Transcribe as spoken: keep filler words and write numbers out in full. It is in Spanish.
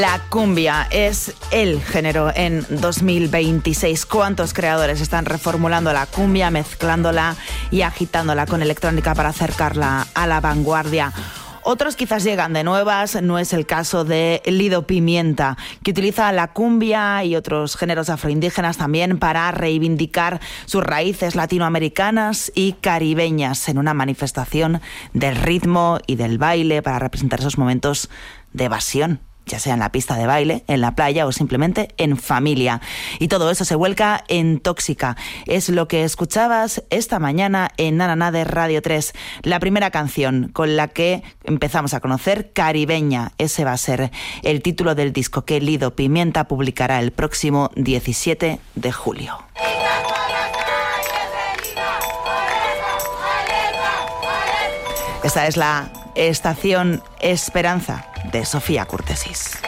La cumbia es el género en dos mil veintiséis. ¿Cuántos creadores están reformulando la cumbia, mezclándola y agitándola con electrónica para acercarla a la vanguardia? Otros quizás llegan de nuevas, no es el caso de Lido Pimienta, que utiliza la cumbia y otros géneros afroindígenas también para reivindicar sus raíces latinoamericanas y caribeñas en una manifestación del ritmo y del baile para representar esos momentos de evasión, ya sea en la pista de baile, en la playa o simplemente en familia. Y todo eso se vuelca en Tóxica. Es lo que escuchabas esta mañana en Na Na Na de Radio tres. La primera canción con la que empezamos a conocer Caribeña. Ese va a ser el título del disco que Lido Pimienta publicará el próximo diecisiete de julio. Esta es la Estación Esperanza de Sofía Curtesis.